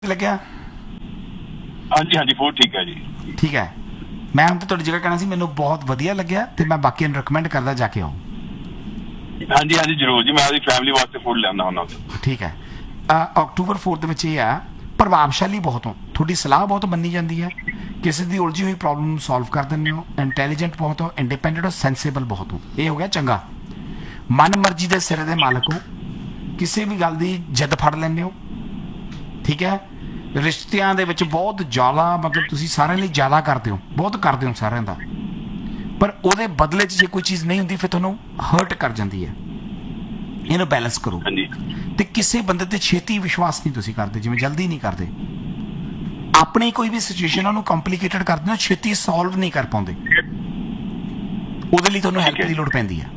ਲੱਗਿਆ? ਹਾਂਜੀ ਹਾਂਜੀ ਬਹੁਤ ਠੀਕ ਹੈ ਜੀ। ਠੀਕ ਹੈ, ਮੈਂ ਹੁਣ ਤਾਂ ਤੁਹਾਡੀ ਜਗ੍ਹਾ ਕਹਿਣਾ ਸੀ, ਮੈਨੂੰ ਬਹੁਤ ਵਧੀਆ ਲੱਗਿਆ ਤੇ ਮੈਂ ਬਾਕੀਆਂ ਨੂੰ ਰეკਮੈਂਡ ਕਰਦਾ ਜਾ ਕੇ ਆਓ। ਹਾਂਜੀ ਹਾਂਜੀ ਜ਼ਰੂਰ ਜੀ, ਮੈਂ ਆਪਣੀ ਫੈਮਿਲੀ ਵਾਸਤੇ ਫੂਡ ਲਿਆਉਂਦਾ ਹੁੰਦਾ। ਠੀਕ ਹੈ। ਅਕਤੂਬਰ 4 ਦੇ ਵਿੱਚ ਇਹ ਆ, ਪ੍ਰਭਾਵਸ਼ਾਲੀ ਬਹੁਤ ਹੋ, ਤੁਹਾਡੀ ਸਲਾਹ ਬਹੁਤ ਮੰਨੀ ਜਾਂਦੀ ਹੈ, ਕਿਸੇ ਦੀ ਉਲਝੀ ਹੋਈ ਪ੍ਰੋਬਲਮ ਨੂੰ ਸੋਲਵ ਕਰ ਦਿੰਦੇ ਹੋ, ਇੰਟੈਲੀਜੈਂਟ ਬਹੁਤ ਹੋ, ਇੰਡੀਪੈਂਡੈਂਟ ਹੋ, ਸੈਂਸੇਬਲ ਬਹੁਤ ਹੋ। ਇਹ ਹੋ ਗਿਆ ਚੰਗਾ। ਮਨ ਮਰਜ਼ੀ ਦੇ ਸਿਰੇ ਦੇ ਮਾਲਕ ਹੋ, ਕਿਸੇ ਵੀ ਗੱਲ ਦੀ ਜਿੱਦ ਫੜ ਲੈਂਦੇ ਹੋ। ਠੀਕ ਹੈ। ਰਿਸ਼ਤਿਆਂ ਦੇ ਵਿੱਚ ਬਹੁਤ ਜ਼ਿਆਦਾ, ਮਤਲਬ ਤੁਸੀਂ ਸਾਰਿਆਂ ਲਈ ਜ਼ਿਆਦਾ ਕਰਦੇ ਹੋ, ਬਹੁਤ ਕਰਦੇ ਹੋ ਸਾਰਿਆਂ ਦਾ, ਪਰ ਉਹਦੇ ਬਦਲੇ 'ਚ ਜੇ ਕੋਈ ਚੀਜ਼ ਨਹੀਂ ਹੁੰਦੀ ਫਿਰ ਤੁਹਾਨੂੰ ਹਰਟ ਕਰ ਜਾਂਦੀ ਹੈ। ਇਹਨੂੰ ਬੈਲੈਂਸ ਕਰੋ। ਹਾਂਜੀ ਤੇ ਕਿਸੇ ਬੰਦੇ ਤੇ ਛੇਤੀ ਵਿਸ਼ਵਾਸ ਨਹੀਂ ਤੁਸੀਂ ਕਰਦੇ, ਜਿਵੇਂ ਜਲਦੀ ਨਹੀਂ ਕਰਦੇ। ਆਪਣੀ ਕੋਈ ਵੀ ਸਿਚੁਏਸ਼ਨ ਉਹਨੂੰ ਕੰਪਲਿਕੇਟਡ ਕਰਦੇ ਹੋ, ਛੇਤੀ ਸੋਲਵ ਨਹੀਂ ਕਰ ਪਾਉਂਦੇ, ਉਹਦੇ ਲਈ ਤੁਹਾਨੂੰ ਹੈਲਪ ਦੀ ਲੋੜ ਪੈਂਦੀ ਹੈ।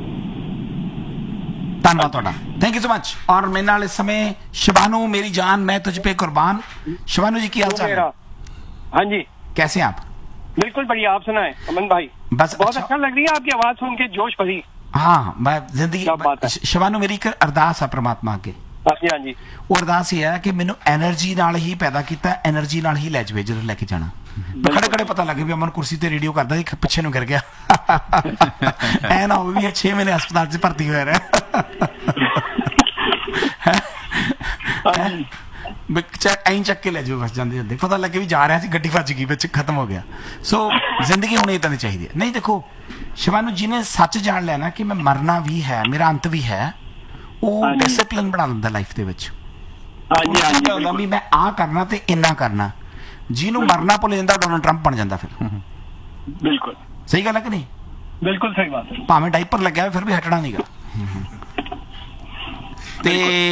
ਧੰਨਵਾਦ ਤੁਹਾਡਾ, थैंक यू सो मच। और मेरे नाल इस समय शिवानू, मेरी जान मैं तुझ पे कुर्बान। शिवानू जी की हाल चाल है? हाँ जी, कैसे हैं आप? बिल्कुल बढ़िया। आप सुनाएं अमन भाई? बस बहुत अच्छा लग रही है आपकी आवाज सुन के, जोश भरी। हाँ, मैं जिंदगी क्या बात है। शिवानू, मेरी एक अरदास है परमात्मा अगे। हाँ जी हाँ जी। ਉਹ ਅਰਦਾਸ ਇਹ ਹੈ ਕਿ ਮੈਨੂੰ ਐਨਰਜੀ ਨਾਲ ਹੀ ਪੈਦਾ ਕੀਤਾ, ਐਨਰਜੀ ਨਾਲ ਹੀ ਲੈ ਜਾਵੇ ਜਦੋਂ ਲੈ ਕੇ ਜਾਣਾ। ਖੜੇ ਖੜੇ ਪਤਾ ਲੱਗੇ ਵੀ ਅਮਨ ਕੁਰਸੀ ਤੇ ਰੇਡੀਓ ਕਰਦਾ ਸੀ, ਪਿੱਛੇ ਨੂੰ ਗਿਰ ਗਿਆ। ਐ ਨਾ ਹੋਵੇ ਵੀ 6 ਮਹੀਨੇ ਹਸਪਤਾਲ 'ਚ ਭਰਤੀ ਹੋਇਆ ਰਿਹਾ। ਐਂ ਚੱਕ ਕੇ ਲੈ ਜਾਓ ਬਸ, ਜਾਂਦੇ ਜਾਂਦੇ ਪਤਾ ਲੱਗੇ ਵੀ ਜਾ ਰਿਹਾ ਸੀ, ਗੱਡੀ ਭੱਜ ਗਈ, ਵਿੱਚ ਖਤਮ ਹੋ ਗਿਆ। ਸੋ ਜ਼ਿੰਦਗੀ ਹੁਣ ਇੱਦਾਂ ਦੀ ਚਾਹੀਦੀ ਹੈ। ਨਹੀਂ ਦੇਖੋ ਸ਼ਿਵਾਨੂ, ਜਿਹਨੇ ਸੱਚ ਜਾਣ ਲਿਆ ਨਾ ਕਿ ਮੈਂ ਮਰਨਾ ਵੀ ਹੈ, ਮੇਰਾ ਅੰਤ ਵੀ ਹੈ, ਉਹ ਡਿਸਿਪਲਿਨ ਬਣਾ ਲੈਂਦਾ ਲਾਈਫ ਦੇ ਵਿੱਚ। ਹੁੰਦਾ ਵੀ ਮੈਂ ਆਹ ਕਰਨਾ ਤੇ ਇੰਨਾ ਕਰਨਾ। ਜਿਹਨੂੰ ਮਰਨਾ ਭੁੱਲ ਜਾਂਦਾ ਡੋਨਲਡ ਟਰੰਪ ਬਣ ਜਾਂਦਾ ਫਿਰ। ਬਿਲਕੁਲ ਸਹੀ ਗੱਲ ਹੈ ਕਿ ਨਹੀਂ? ਬਿਲਕੁਲ ਸਹੀ ਬਾਤ ਹੈ। ਭਾਵੇਂ ਡਾਈਪਰ ਲੱਗਿਆ ਫਿਰ ਵੀ ਹਟਣਾ ਨਹੀਂਗਾ। ਤੇ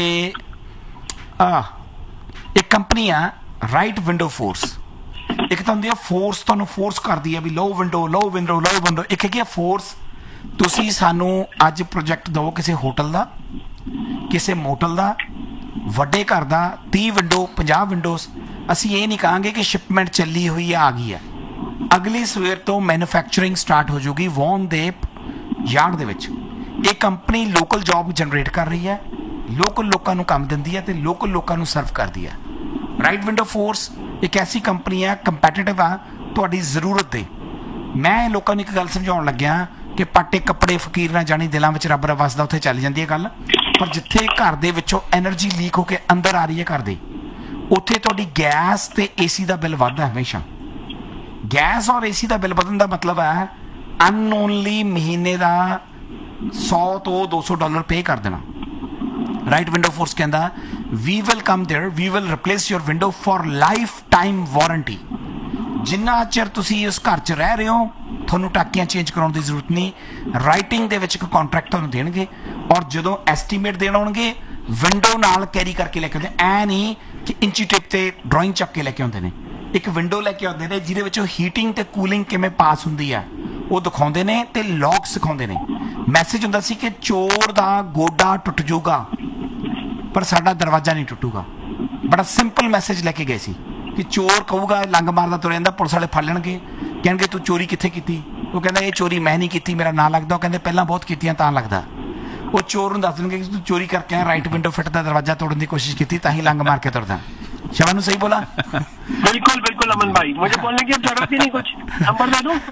ਇੱਕ ਕੰਪਨੀ ਆ ਰਾਈਟ ਵਿੰਡੋ ਫੋਰਸ। ਇੱਕ ਤਾਂ ਹੁੰਦੀ ਆ ਫੋਰਸ, ਤੁਹਾਨੂੰ ਫੋਰਸ ਕਰਦੀ ਆ ਵੀ ਲੋ ਵਿੰਡੋ ਲੋ ਵਿੰਡੋ ਲੋ ਵਿੰਡੋ। ਇੱਕ ਹੈਗੀ ਆ ਫੋਰਸ, ਤੁਸੀਂ ਸਾਨੂੰ ਅੱਜ ਪ੍ਰੋਜੈਕਟ ਦਿਓ ਕਿਸੇ ਹੋਟਲ ਦਾ, ਕਿਸੇ ਮੋਟਲ ਦਾ, ਵੱਡੇ ਘਰ ਦਾ, 30 ਵਿੰਡੋ 50 ਵਿੰਡੋਜ਼। ਅਸੀਂ ਇਹ ਨਹੀਂ ਕਹਾਂਗੇ ਕਿ ਸ਼ਿਪਮੈਂਟ ਚੱਲੀ ਹੋਈ ਆ ਗਈ ਹੈ। ਅਗਲੀ ਸਵੇਰ ਤੋਂ ਮੈਨੂਫੈਕਚਰਿੰਗ ਸਟਾਰਟ ਹੋ ਜਾਊਗੀ ਵੌਨ ਦੇ ਯਾਰਡ ਦੇ ਵਿੱਚ। ਇਹ ਕੰਪਨੀ ਲੋਕਲ ਜੌਬ ਜਨਰੇਟ ਕਰ ਰਹੀ ਹੈ, ਲੋਕਲ ਲੋਕਾਂ ਨੂੰ ਕੰਮ ਦਿੰਦੀ ਹੈ ਤੇ ਲੋਕਲ ਲੋਕਾਂ ਨੂੰ ਸਰਵ ਕਰਦੀ ਹੈ। ਰਾਈਟ ਵਿੰਡੋ ਫੋਰਸ ਇੱਕ ਐਸੀ ਕੰਪਨੀ ਹੈ, ਕੰਪੈਟੀਟਿਵ ਆ ਤੁਹਾਡੀ ਜ਼ਰੂਰਤ ਦੇ। ਮੈਂ ਲੋਕਾਂ ਨੂੰ ਇੱਕ ਗੱਲ ਸਮਝਾਉਣ ਲੱਗਿਆ ਕਿ ਪਾਟੇ ਕੱਪੜੇ ਫਕੀਰ ਨਾ ਜਾਣੀ, ਦਿਲਾਂ ਵਿੱਚ ਰੱਬ ਵਸਦਾ, ਉੱਥੇ ਚੱਲ ਜਾਂਦੀ ਹੈ ਗੱਲ। ਪਰ ਜਿੱਥੇ ਘਰ ਦੇ ਵਿੱਚੋਂ ਐਨਰਜੀ ਲੀਕ ਹੋ ਕੇ ਅੰਦਰ ਆ ਰਹੀ ਹੈ ਘਰ ਦੇ, ਉੱਥੇ ਤੁਹਾਡੀ ਗੈਸ ਤੇ ਏਸੀ ਦਾ ਬਿੱਲ ਵੱਧਦਾ ਹਮੇਸ਼ਾ। ਗੈਸ ਔਰ ਏਸੀ ਦਾ ਬਿੱਲ ਵਧਣ ਦਾ ਮਤਲਬ ਹੈ ਅਨਨੋਨਲੀ ਮਹੀਨੇ ਦਾ $100 ਤੋਂ $200 ਪੇ ਕਰ ਦੇਣਾ। ਰਾਈਟ ਵਿੰਡੋ ਫੋਰਸ ਕਹਿੰਦਾ we will come there, we will replace your window for life time warranty. ਜਿੰਨਾ ਚਿਰ ਤੁਸੀਂ ਉਸ ਘਰ 'ਚ ਰਹਿ ਰਹੇ ਹੋ ਤੁਹਾਨੂੰ ਟਾਕੀਆਂ ਚੇਂਜ ਕਰਾਉਣ ਦੀ ਜ਼ਰੂਰਤ ਨਹੀਂ। ਰਾਈਟਿੰਗ ਦੇ ਵਿੱਚ ਇੱਕ ਕੰਟਰੈਕਟ ਤੁਹਾਨੂੰ ਦੇਣਗੇ, ਔਰ ਜਦੋਂ ਐਸਟੀਮੇਟ ਦੇਣ ਆਉਣਗੇ ਵਿੰਡੋ ਨਾਲ ਕੈਰੀ ਕਰਕੇ ਲੈ ਕੇ ਆਉਂਦੇ। ਐ ਨਹੀਂ ਕਿ ਇੰਚੀ ਟੇਪ ਤੇ ਡਰਾਇੰਗ ਚੱਕ ਕੇ ਲੈ ਕੇ ਆਉਂਦੇ ਨੇ। ਇੱਕ ਵਿੰਡੋ ਲੈ ਕੇ ਆਉਂਦੇ ਨੇ ਜਿਹਦੇ ਵਿੱਚੋਂ ਹੀਟਿੰਗ ਤੇ ਕੂਲਿੰਗ ਕਿਵੇਂ ਪਾਸ ਹੁੰਦੀ ਆ ਉਹ ਦਿਖਾਉਂਦੇ ਨੇ ਤੇ ਲੌਗ ਸਿਖਾਉਂਦੇ ਨੇ। ਮੈਸੇਜ ਹੁੰਦਾ ਸੀ ਕਿ ਚੋਰ ਦਾ ਗੋਡਾ ਟੁੱਟ ਜਾਊਗਾ ਪਰ ਸਾਡਾ ਦਰਵਾਜ਼ਾ ਨਹੀਂ ਟੁੱਟੂਗਾ। ਬੜਾ ਸਿੰਪਲ ਮੈਸੇਜ ਲੈ ਕੇ ਗਏ ਸੀ ਕਿ ਚੋਰ ਕਹੂਗਾ, ਲੰਗ ਮਾਰਦਾ ਤੁਰ ਜਾਂਦਾ, ਪੁਲਿਸ ਵਾਲੇ ਫੜ ਲੈਣਗੇ, ਕਹਿਣਗੇ ਤੂੰ ਚੋਰੀ ਕਿੱਥੇ ਕੀਤੀ? ਉਹ ਕਹਿੰਦਾ ਇਹ ਚੋਰੀ ਮੈਂ ਨਹੀਂ ਕੀਤੀ, ਮੇਰਾ ਨਾਂ ਲੱਗਦਾ। ਉਹ ਕਹਿੰਦੇ ਪਹਿਲਾਂ ਬਹੁਤ ਕੀਤੀਆਂ ਤਾਂ ਲੱਗਦਾ। ਉਹ ਚੋਰ ਨੂੰ ਦੱਸ ਦੇਣਗੇ ਕਿ ਤੂੰ ਚੋਰੀ ਕਰਕੇ ਆਇਆ, ਰਾਈਟ ਵਿੰਡੋ ਫਿੱਟ ਦਾ ਦਰਵਾਜ਼ਾ ਤੋੜਨ ਦੀ ਕੋਸ਼ਿਸ਼ ਕੀਤੀ ਤਾਂ ਹੀ ਲੰਗ ਮਾਰ ਕੇ ਤੁਰਦਾ। शिवानू सही बोला? बिल्कुल बिल्कुल अमन भाई, मुझे बोलने की अब जरूरत ही नहीं, कुछ नंबर दे दूं?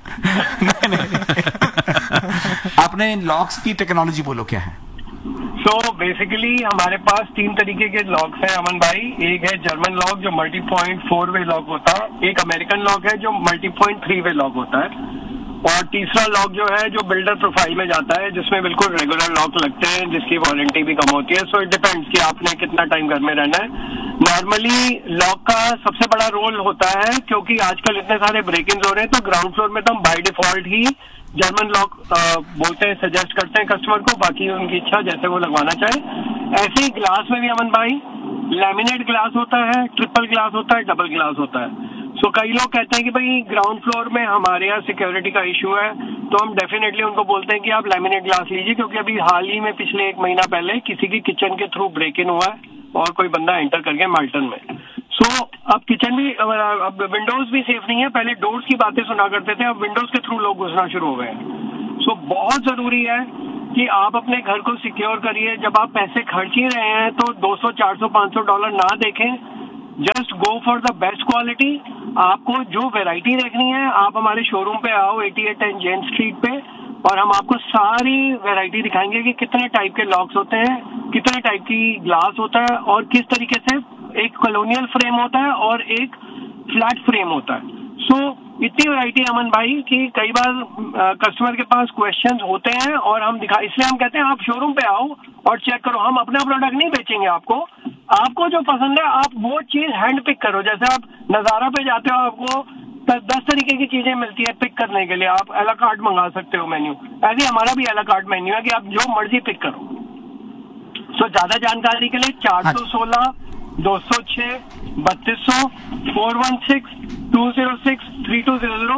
नहीं। आपने लॉक्स की टेक्नोलॉजी बोलो क्या है? सो बेसिकली हमारे पास 3 तरीके के लॉक्स हैं अमन भाई। एक है जर्मन लॉक जो मल्टी पॉइंट 4 वे लॉक होता है, एक अमेरिकन लॉक है जो मल्टी पॉइंट 3 वे लॉक होता है, और तीसरा लॉक जो है जो बिल्डर प्रोफाइल में जाता है जिसमें बिल्कुल रेगुलर लॉक लगते हैं जिसकी वारंटी भी कम होती है। सो इट डिपेंड्स कि आपने कितना टाइम घर में रहना है। नॉर्मली लॉक का सबसे बड़ा रोल होता है, क्योंकि आजकल इतने सारे ब्रेक इन हो रहे हैं, तो ग्राउंड फ्लोर में तो हम by default he German lock बोलते हैं, सजेस्ट करते हैं कस्टमर को, बाकी उनकी इच्छा जैसे वो लगवाना चाहे। ऐसे ही ग्लास में भी अमन भाई लैमिनेट ग्लास होता है, ट्रिपल ग्लास होता है, डबल ग्लास होता है। तो कई लोग कहते हैं कि भाई ग्राउंड फ्लोर में हमारे यहाँ सिक्योरिटी का इशू है, तो हम डेफिनेटली उनको बोलते हैं कि आप लैमिनेट ग्लास लीजिए, क्योंकि अभी हाल ही में पिछले 1 महीना पहले किसी की किचन के थ्रू ब्रेक इन हुआ है और कोई बंदा एंटर कर गया माल्टन में। सो अब किचन भी, अब विंडोज भी सेफ नहीं है। पहले डोर्स की बातें सुना करते थे, अब विंडोज के थ्रू लोग घुसना शुरू हो गए हैं। सो बहुत जरूरी है कि आप अपने घर को सिक्योर करिए। जब आप पैसे खर्च ही रहे हैं तो $200, $400, $500 ना देखें, just go for the best quality. आपको जो वैरायटी देखनी है आप हमारे शोरूम पे आओ 8810 जेन स्ट्रीट पे, और हम आपको सारी वैरायटी दिखाएंगे कि कितने टाइप के लॉक्स होते हैं, कितने टाइप की ग्लास होता है, और किस तरीके से एक कॉलोनियल फ्रेम होता है और एक फ्लैट फ्रेम होता है। सो इतनी वैरायटी अमन भाई कि कई बार कस्टमर के पास क्वेश्चंस होते हैं और हम इसलिए हम कहते हैं आप शोरूम पे आओ और चेक करो। हम अपना प्रोडक्ट नहीं बेचेंगे आपको जो पसंद है आप वो चीज हैंड पिक करो। जैसे आप नज़ारा पे जाते हो, आपको 10 तरीके की चीजें मिलती है पिक करने के लिए, आप अला कार्ट मंगा सकते हो मेन्यू, ऐसे हमारा भी अला कार्ट मेन्यू है कि आप जो मर्जी पिक करो। सो ज्यादा जानकारी के लिए 416 206 3200 416 206 3200।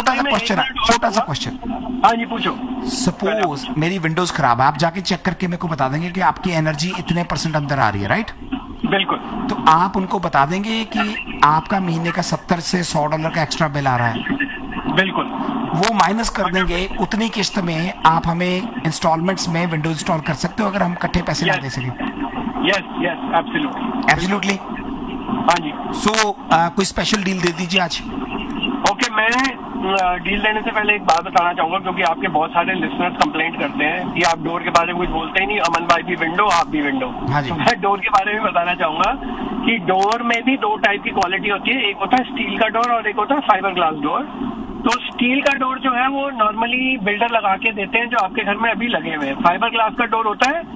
छोटा सा क्वेश्चन। हाँ जी पूछो। सपोज मेरी विंडोज खराब है, आप जाके चेक करके मेरे को बता देंगे कि आपकी एनर्जी इतने % अंदर आ रही है, राइट? बिल्कुल। तो आप उनको बता देंगे कि आपका महीने का $70 से $100 का एक्स्ट्रा बिल आ रहा है। बिल्कुल। वो माइनस कर देंगे, उतनी किस्त में आप हमें इंस्टॉलमेंट्स में विंडोज इंस्टॉल कर सकते हो अगर हम इकट्ठे पैसे ना दे सके। Yes absolutely. हाँ जी। सो कोई स्पेशल डील दे दीजिए आज। ओके, मैं डील देने से पहले एक बात बताना चाहूंगा, क्योंकि आपके बहुत सारे लिसनर्स कंप्लेंट करते हैं कि आप डोर के बारे में कुछ बोलते ही नहीं। अमन भाई भी विंडो, आप भी विंडो। हाँ जी। तो मैं डोर के बारे में बताना चाहूंगा कि डोर में भी 2 टाइप की क्वालिटी होती है, एक होता है स्टील का डोर और एक होता है फाइबर ग्लास डोर। तो स्टील का डोर जो है वो नॉर्मली बिल्डर लगा के देते हैं, जो आपके घर में अभी लगे हुए हैं। फाइबर ग्लास का डोर होता है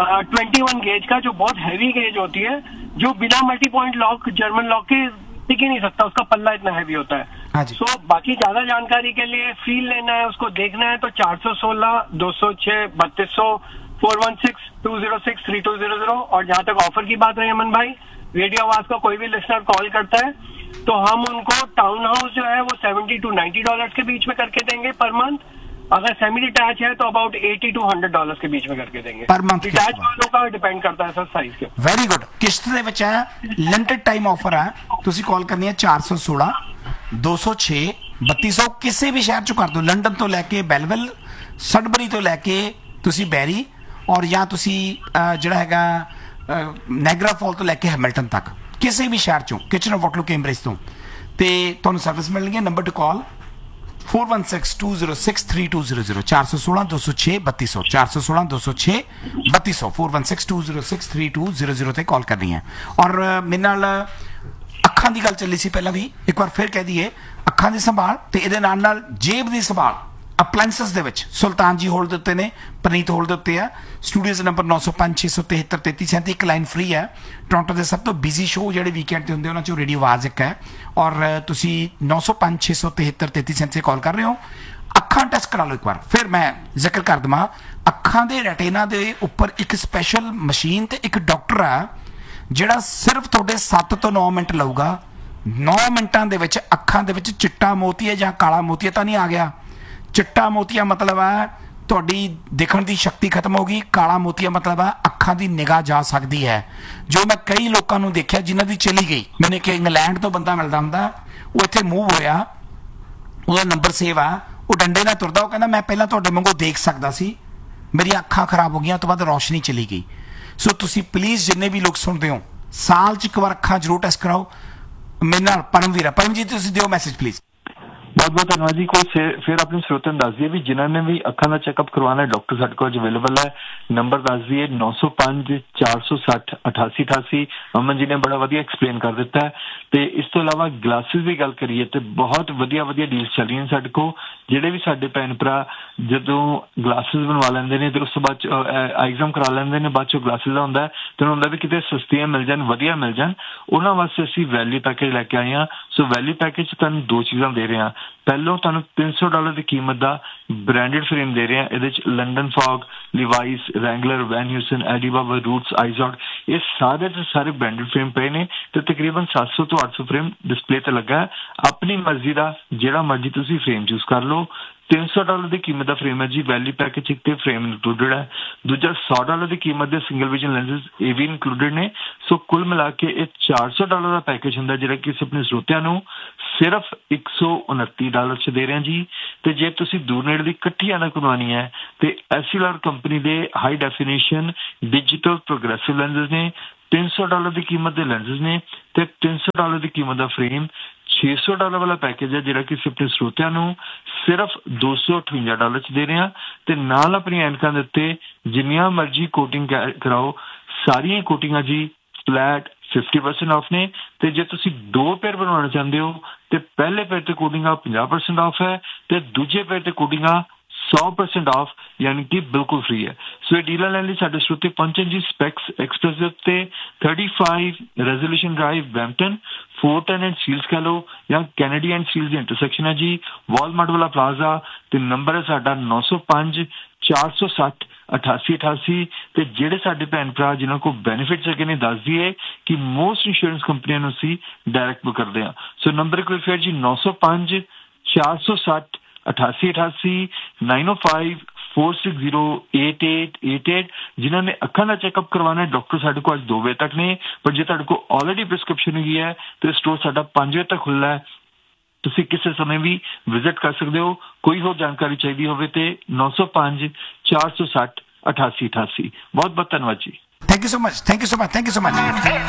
21 गेज का, जो बहुत हैवी गेज होती है, जो बिना multi point lock German lock के टिक ही नहीं सकता, उसका पल्ला इतना हैवी होता है। हाँ जी। सो बाकी ज्यादा जानकारी के लिए फील लेना है, उसको देखना है, तो 416 206 3200 416 206 3200। और जहां तक ऑफर की बात रही अमन भाई, रेडियो आवाज का कोई भी लिसनर कॉल करता है तो हम उनको टाउन हाउस जो है वो $70 to $90 के बीच में करके देंगे पर मंथ। अगर सेमी डिटैच है तो अबाउट $80 to $100 के बीच में करके देंगे पर मंथ। डिटैच वालों का डिपेंड करता है सर साइज के। Very good. किस्त ਦੇ ਵਿੱਚ ਹੈ, ਲਿਮਟਿਡ ਟਾਈਮ ਆਫਰ ਹੈ, ਤੁਸੀਂ ਕਾਲ ਕਰਨੀ ਹੈ 416 206 3200। ਕਿਸੇ ਵੀ ਸ਼ਹਿਰ ਚੋਂ ਕਰ ਦਿਓ, ਲੰਡਨ ਤੋਂ ਲੈ ਕੇ ਬੈਲਵਿਲ, ਸਡਬਰੀ ਤੋਂ ਲੈ ਕੇ ਤੁਸੀਂ ਬੈਰੀ, ਔਰ ਜਾਂ ਤੁਸੀਂ ਜਿਹੜਾ ਹੈਗਾ ਨੈਗਰਾ ਫਾਲ ਤੋਂ ਲੈ ਕੇ ਹੈਮਿਲਟਨ ਤੱਕ, ਕਿਸੇ ਵੀ ਸ਼ਹਿਰ ਚੋਂ, ਕਿਚਨਰ ਵਾਟਰਲੂ ਕੈਂਬਰਿਜ ਤੋਂ, ਤੇ ਤੁਹਾਨੂੰ ਸਰਵਿਸ ਮਿਲਣੀ ਹੈ। ਨੰਬਰ ਟੂ ਕਾਲ 416 206 3200 416 206 3200 416 206 3200 416 206 3200 ਤੇ ਕਾਲ ਕਰਨੀ ਹੈ। ਔਰ ਮੇਰੇ ਨਾਲ ਅੱਖਾਂ ਦੀ ਗੱਲ ਚੱਲੀ ਸੀ ਪਹਿਲਾਂ ਵੀ, ਇੱਕ ਵਾਰ ਫਿਰ ਕਹਿ ਦਈਏ, ਅੱਖਾਂ ਦੀ ਸੰਭਾਲ ਤੇ ਇਹਦੇ ਨਾਲ ਜੇਬ ਦੀ ਸੰਭਾਲ ਅਪਲਾਇੰਸਸ ਦੇ ਵਿੱਚ ਸੁਲਤਾਨ ਜੀ ਹੋਲ ਦੇ ਉੱਤੇ ਨੇ, ਪ੍ਰਨੀਤ ਹੋਲ ਦੇ ਉੱਤੇ ਆ। ਸਟੂਡੀਓਜ਼ ਨੰਬਰ 905 673 3337, ਇੱਕ ਲਾਈਨ ਫ੍ਰੀ ਹੈ। ਟੋਰਾਂਟੋ ਦੇ ਸਭ ਤੋਂ ਬਿਜ਼ੀ ਸ਼ੋਅ ਜਿਹੜੇ ਵੀਕਐਂਡ ਤੇ ਹੁੰਦੇ ਉਹਨਾਂ ਚੋਂ ਰੇਡੀਓ ਆਵਾਜ਼ ਇੱਕ ਹੈ, ਔਰ ਤੁਸੀਂ 905 673 3337 ਤੇ ਕਾਲ ਕਰ ਰਹੇ ਹੋ। ਅੱਖਾਂ ਟੈਸਟ ਕਰਾ ਲਓ ਇੱਕ ਵਾਰ। ਫਿਰ ਮੈਂ ਜ਼ਿਕਰ ਕਰ ਦਵਾਂ, ਅੱਖਾਂ ਦੇ ਰੈਟੀਨਾ ਦੇ ਉੱਪਰ ਇੱਕ ਸਪੈਸ਼ਲ ਮਸ਼ੀਨ ਤੇ ਇੱਕ ਡਾਕਟਰ ਆ ਜਿਹੜਾ ਸਿਰਫ ਤੁਹਾਡੇ 7 ਤੋਂ 9 ਮਿੰਟ ਲਊਗਾ। 9 ਮਿੰਟਾਂ ਦੇ ਵਿੱਚ ਅੱਖਾਂ ਦੇ ਵਿੱਚ ਚਿੱਟਾ ਮੋਤੀਆ ਜਾਂ ਕਾਲਾ ਮੋਤੀਆ ਤਾਂ ਨਹੀਂ ਆ ਗਿਆ। ਚਿੱਟਾ ਮੋਤੀਆ ਮਤਲਬ ਹੈ ਤੁਹਾਡੀ ਦੇਖਣ ਦੀ ਸ਼ਕਤੀ ਖਤਮ ਹੋ ਗਈ, ਕਾਲਾ ਮੋਤੀਆ ਮਤਲਬ ਹੈ ਅੱਖਾਂ ਦੀ ਨਿਗਾਹ ਜਾ ਸਕਦੀ ਹੈ। ਜੋ ਮੈਂ ਕਈ ਲੋਕਾਂ ਨੂੰ ਦੇਖਿਆ ਜਿਨ੍ਹਾਂ ਦੀ ਚਲੀ ਗਈ, ਮੈਨੂੰ ਕਿ ਇੰਗਲੈਂਡ ਤੋਂ ਬੰਦਾ ਮਿਲਦਾ ਹੁੰਦਾ, ਉਹ ਇੱਥੇ ਮੂਵ ਹੋਇਆ, ਉਹਦਾ ਨੰਬਰ ਸੇਵ ਆ, ਉਹ ਡੰਡੇ ਨਾਲ ਤੁਰਦਾ, ਉਹ ਕਹਿੰਦਾ ਮੈਂ ਪਹਿਲਾਂ ਤੁਹਾਡੇ ਵਾਂਗੂ ਦੇਖ ਸਕਦਾ ਸੀ, ਮੇਰੀਆਂ ਅੱਖਾਂ ਖਰਾਬ ਹੋ ਗਈਆਂ, ਤੋਂ ਬਾਅਦ ਰੌਸ਼ਨੀ ਚਲੀ ਗਈ। ਸੋ ਤੁਸੀਂ ਪਲੀਜ਼ ਜਿੰਨੇ ਵੀ ਲੋਕ ਸੁਣਦੇ ਹੋ, ਸਾਲ 'ਚ ਇੱਕ ਵਾਰ ਅੱਖਾਂ ਜ਼ਰੂਰ ਟੈਸਟ ਕਰਾਓ। ਮੇਰੇ ਨਾਲ ਪਰਮਵੀਰ ਆ, ਪਰਮ ਜੀ ਤੁਸੀਂ ਦਿਓ ਮੈਸੇਜ ਪਲੀਜ਼। बहुत बहुत धन्यवाद जी। कोई फिर अपने स्रोतों दस दिए भी जिन्होंने भी अखा का चेकअप करवाना है, डॉक्टर साढ़े को अवेलेबल है। नंबर दस दिए 905 460 88 88। अमन जी ने बड़ा वधिया एक्सप्लेन कर दिता है। तो इस तो इलावा ग्लासिस की गल करिए तो बहुत वधिया वधिया डील्स चल रही हैं साढ़े को। ਜਿਹੜੇ ਵੀ ਸਾਡੇ ਭੈਣ ਭਰਾ ਜਦੋਂ ਗਲਾਸਿਸ ਬਣਵਾ ਲੈਂਦੇ ਨੇ ਤੇ ਉਸ ਤੋਂ ਬਾਅਦ ਐਗਜ਼ਾਮ ਕਰਾ ਲੈਂਦੇ ਨੇ, ਬਾਅਦ ਚੋਂ ਗਲਾਸਿਸ ਦਾ ਹੁੰਦਾ ਤੇ ਉਹਨਾਂ ਹੁੰਦਾ ਵੀ ਕਿਤੇ ਸਸਤੀਆਂ ਮਿਲ ਜਾਣ, ਵਧੀਆ ਮਿਲ ਜਾਣ, ਉਹਨਾਂ ਵਾਸਤੇ ਅਸੀਂ ਵੈਲਿਊ ਪੈਕੇਜ ਲੈ ਕੇ ਆਏ ਹਾਂ। ਸੋ ਵੈਲਿਊ ਪੈਕੇਜ 'ਚ ਤੁਹਾਨੂੰ 2 ਚੀਜ਼ਾਂ ਦੇ ਰਹੇ ਹਾਂ। ਪਹਿਲੋਂ ਤੁਹਾਨੂੰ $300 ਦੀ ਕੀਮਤ ਦਾ ਬ੍ਰਾਂਡਡ ਫਰੇਮ ਦੇ ਰਹੇ ਹਾਂ। ਇਹਦੇ 'ਚ London fog, ਲਿਵਾਈਸ, Wrangler, van ਹਿਊਸਨ, ਐਡੀਬਾਬਾ, roots, ਆਈਜ਼ੌਟ, ਇਹ ਸਾਰੇ ਦੇ ਸਾਰੇ ਬ੍ਰਾਂਡਡ ਫਰੇਮ ਪਏ ਨੇ ਤੇ ਤਕਰੀਬਨ 700 ਤੋਂ 800 ਫਰੇਮ ਡਿਸਪਲੇ ਤੇ ਲੱਗਾ ਹੈ। ਆਪਣੀ ਮਰਜ਼ੀ ਦਾ ਜਿਹੜਾ ਮਰਜ਼ੀ ਤੁਸੀਂ ਫਰੇਮ ਚੂਜ਼ ਕਰ ਲਓ। $300 ਦੀ ਕੀਮਤ ਦਾ ਫਰੇਮ ਹੈ ਜੀ। ਵੈਲਿਊ ਪੈਕੇਜ ਇੱਕ ਤੇ ਫਰੇਮ ਇਨਕਲੂਡਡ ਹੈ। ਦੂਜਾ $100 ਦੀ ਕੀਮਤ ਦੇ ਸਿੰਗਲ ਵਿਜ਼ਨ ਲੈਂਸਿਸ ਇਹ ਵੀ ਇਨਕਲੂਡਡ ਨੇ। ਸੋ ਕੁੱਲ ਮਿਲਾ ਕੇ ਇਹ $400 ਦਾ ਪੈਕੇਜ ਹੁੰਦਾ ਜਿਹੜਾ ਕਿ ਅਸੀਂ ਆਪਣੇ ਸਰੋਤਿਆਂ ਨੂੰ ਸਿਰਫ $129 'ਚ ਦੇ ਰਹੇ ਹਾਂ ਜੀ। ਤੇ ਜੇ ਤੁਸੀਂ ਦੂਰ ਨੇੜੇ ਦੀ ਇਕੱਠੀ ਐਨਕ ਕਰਵਾਉਣੀ ਹੈ ਤੇ ਐਸਐਲਆਰ ਕੰਪਨੀ ਦੇ ਹਾਈ ਡੈਫੀਨੇਸ਼ਨ ਡਿਜੀਟਲ ਪ੍ਰੋਗਰੈਸਿਵ ਲੈਂਸਿਸ ਨੇ $300 ਦੀ ਕੀਮਤ ਦੇ ਲੈਂਸਿਸ ਨੇ ਤੇ $300 ਦੀ ਕੀਮਤ ਦਾ ਫਰੇਮ। $600 ਵਾਲਾ ਪੈਕੇਜ ਹੈ ਜਿਹੜਾ ਕਿ ਅਸੀਂ ਆਪਣੇ ਸਰੋਤਿਆਂ ਨੂੰ ਸਿਰਫ $258 ਚ ਦੇ ਰਹੇ ਹਾਂ ਤੇ ਨਾਲ ਆਪਣੀਆਂ ਐਨਕਾਂ ਦੇ ਉੱਤੇ ਜਿੰਨੀਆਂ ਮਰਜ਼ੀ ਕੋਟਿੰਗ ਕਰਾਓ ਸਾਰੀਆਂ ਕੋਟਿੰਗਾਂ ਜੀ ਫਲੈਟ 50% ਆਫ ਨੇ ਤੇ ਜੇ ਤੁਸੀਂ 2 ਪੇਅਰ ਬਣਵਾਉਣਾ ਚਾਹੁੰਦੇ ਹੋ ਤੇ ਪਹਿਲੇ ਪੇਅਰ ਤੇ ਕੋਟਿੰਗਾਂ 50% ਆਫ ਹੈ ਤੇ ਦੂਜੇ ਪੇਅਰ ਤੇ ਕੋਟਿੰਗਾਂ 100% ਆਫ ਯਾਨੀ ਕਿ ਬਿਲਕੁਲ ਫ੍ਰੀ ਹੈ। ਸੋ ਇਹ ਡੀਲਰ ਲੈਣ ਲਈ ਸਾਡੇ ਸਰੋਤੇ ਪਹੁੰਚਣ ਜੀ ਸਪੈਕਸ ਐਕਸਪ੍ਰੈਸ ਦੇ ਉੱਤੇ 35 resolution drive Brampton 410 and seals ਕਹ ਲਓ ਜਾਂ Kennedy and seals the intersection ਹੈ ਜੀ ਵਾਲਮਾਰਟ ਵਾਲਾ ਪਲਾਜ਼ਾ ਤੇ ਨੰਬਰ ਹੈ ਸਾਡਾ 905 460 8888 ਤੇ ਜਿਹੜੇ ਸਾਡੇ ਭੈਣ ਭਰਾ ਜਿਨ੍ਹਾਂ ਕੋਲ ਬੈਨੀਫਿਟਸ ਹੈਗੇ ਨੇ ਦੱਸ ਦਈਏ ਕਿ ਮੋਸਟ ਇੰਸ਼ੋਰੈਂਸ ਕੰਪਨੀਆਂ ਨੂੰ ਅਸੀਂ ਡਾਇਰੈਕਟ ਬੁੱਕ ਕਰਦੇ ਹਾਂ। ਸੋ ਨੰਬਰ ਇੱਕ ਵਾਰ ਫਿਰ ਜੀ 905 460 8888 905 4608888 ਜਿਨ੍ਹਾਂ ਨੇ ਅੱਖਾਂ ਦਾ ਚੈੱਕਅਪ ਕਰਵਾਉਣਾ ਹੈ ਡਾਕਟਰ ਸਾਡੇ ਕੋਲ ਅੱਜ 2 ਵਜੇ ਤੱਕ ਨੇ ਪਰ ਜੇ ਤੁਹਾਡੇ ਕੋਲ ਆਲਰੇਡੀ ਪ੍ਰਿਸਕ੍ਰਿਪਸ਼ਨ ਹੈਗੀ ਹੈ ਤੇ ਸਟੋਰ ਸਾਡਾ 5 ਵਜੇ ਤੱਕ ਖੁੱਲ੍ਹਾ ਹੈ ਤੁਸੀਂ ਕਿਸੇ ਸਮੇਂ ਵੀ ਵਿਜ਼ਿਟ ਕਰ ਸਕਦੇ ਹੋ। ਕੋਈ ਹੋਰ ਜਾਣਕਾਰੀ ਚਾਹੀਦੀ ਹੋਵੇ ਤੇ 905 460 8888 ਬਹੁਤ ਬਹੁਤ ਧੰਨਵਾਦ ਜੀ। Thank you so much.